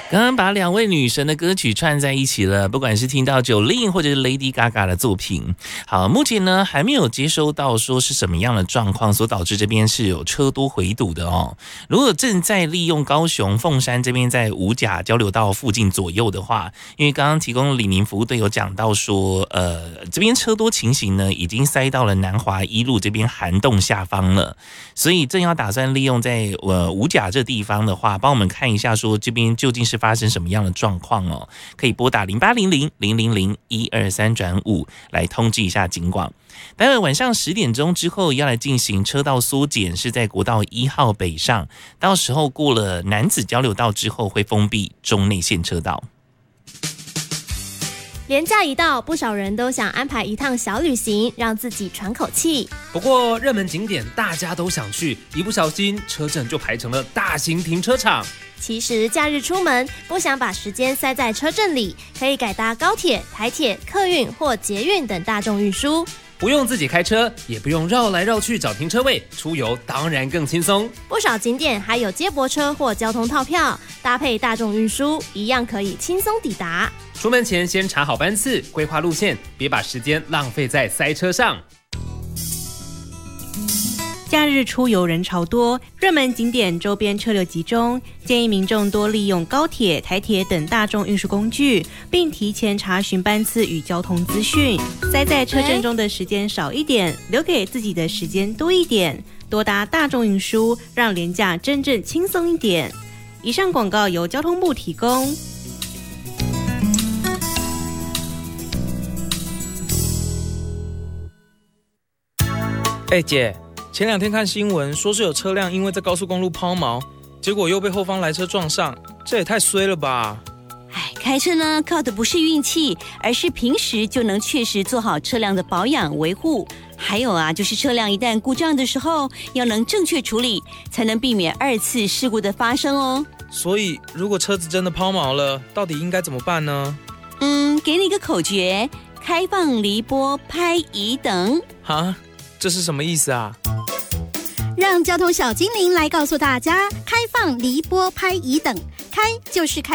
刚刚把两位女神的歌曲串在一起了，不管是听到Jolin或者是 Lady Gaga 的作品。好，目前呢还没有接收到说是什么样的状况所导致这边是有车多回堵的哦。如果正在利用高雄凤山这边在五甲交流道附近左右的话，因为刚刚提供李宁服务队有讲到说，这边车多情形呢已经塞到了南华一路这边涵洞下方了，所以正要打算利用在五甲这地方的话，帮我们看一下说这边究竟是发生什么样的状况哦，可以拨打0800-000-123-5来通知一下警广。待会晚上10点钟之后要来进行车道缩减，是在国道1号北上，到时候过了楠梓交流道之后会封闭中内线车道。 连假一到，不少人都想安排一趟小旅行，让自己喘口气。 不过热门景点大家都想去，一不小心车阵就排成了大型停车场。 其实假日出门不想把时间塞在车阵里，可以改搭高铁、台铁、客运或捷运等大众运输， 不用自己开车，也不用绕来绕去找停车位，出游当然更轻松。 不少景点还有接驳车或交通套票，搭配大众运输，一样可以轻松抵达。 出门前先查好班次，规划路线，别把时间浪费在塞车上。 假日出游人潮多，热门景点周边车流集中，建议民众多利用高铁、台铁等大众运输工具，并提前查询班次与交通资讯。塞在车阵中的时间少一点，留给自己的时间多一点，多搭大众运输，让连假真正轻松一点。以上广告由交通部提供。 姐，前2天看新闻说是有车辆因为在高速公路抛锚，结果又被后方来车撞上，这也太衰了吧！ 开车呢靠的不是运气，而是平时就能确实做好车辆的保养维护。还有就是车辆一旦故障的时候，要能正确处理，才能避免2次事故的发生哦。 所以如果车子真的抛锚了，到底应该怎么办呢？ 给你一个口诀：开放离拨拍乙等。 哈，这是什么意思啊？ 让交通小精灵来告诉大家，开放离拨拍乙等，开就是开